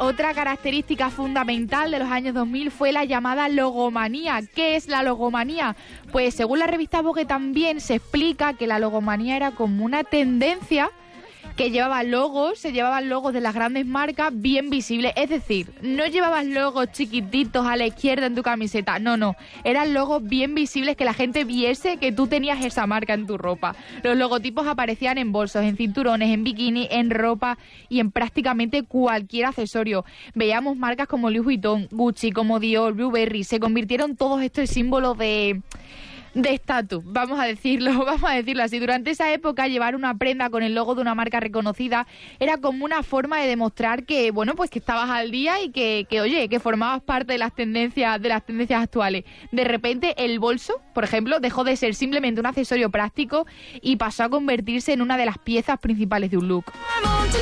Otra característica fundamental de los años 2000 fue la llamada logomanía. ¿Qué es la logomanía? Pues según la revista Vogue también se explica que la logomanía era como una tendencia que se llevaban logos de las grandes marcas bien visibles, es decir, no llevabas logos chiquititos a la izquierda en tu camiseta, no, eran logos bien visibles que la gente viese que tú tenías esa marca en tu ropa. Los logotipos aparecían en bolsos, en cinturones, en bikini, en ropa y en prácticamente cualquier accesorio. Veíamos marcas como Louis Vuitton, Gucci, como Dior, Burberry, se convirtieron todos estos en símbolos de estatus, vamos a decirlo así. Durante esa época llevar una prenda con el logo de una marca reconocida era como una forma de demostrar que, bueno, pues que estabas al día y que formabas parte de las tendencias actuales. De repente el bolso, por ejemplo, dejó de ser simplemente un accesorio práctico y pasó a convertirse en una de las piezas principales de un look.